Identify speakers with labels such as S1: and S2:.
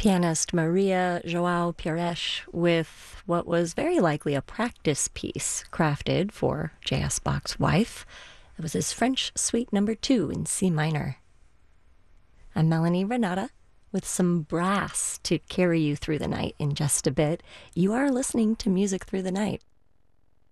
S1: Pianist Maria João Pires with what was very likely a practice piece crafted for J.S. Bach's wife. It was his French Suite Number 2 in C minor. I'm Melanie Renata with some brass to carry you through the night in just a bit. You are listening to Music Through the Night.